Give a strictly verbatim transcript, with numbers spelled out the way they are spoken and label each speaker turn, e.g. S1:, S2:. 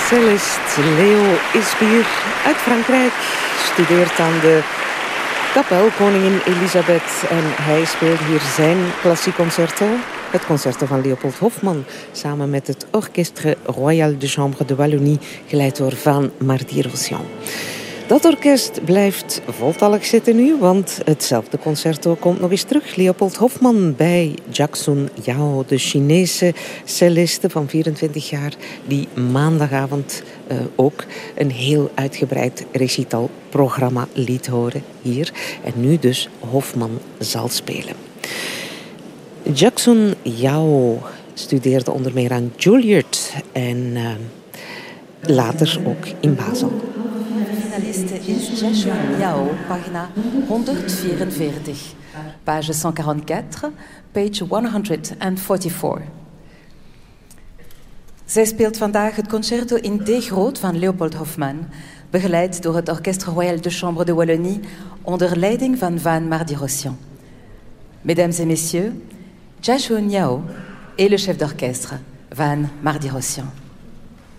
S1: cellist Leo Ispier uit Frankrijk studeert aan de kapel Koningin Elisabeth en hij speelt hier zijn klassiek concerto, het concerto van Leopold Hofmann, samen met het Orchestre Royal de Chambre de Wallonie, geleid door Van Mardi-Rossian. Dat orkest blijft voltallig zitten nu, want hetzelfde concerto komt nog eens terug. Leopold Hofmann bij Jackson Yao, de Chinese celliste van vierentwintig jaar, die maandagavond uh, ook een heel uitgebreid recitalprogramma liet horen hier. En nu dus Hofmann zal spelen. Jackson Yao studeerde onder meer aan Juilliard en uh, later ook in Basel.
S2: Finaliste is Jackson Yao, pagina honderdvierenveertig. Page honderdquarantaquattro, page honderdvierenveertig. Zij speelt vandaag het concerto in D groot van Leopold Hofmann, begeleid door het Orchestre Royal de Chambre de Wallonie onder leiding van Van Mardi-Rossian. Mesdames et messieurs, Jackson Yao et le chef d'orchestre, Van Mardi-Rossian.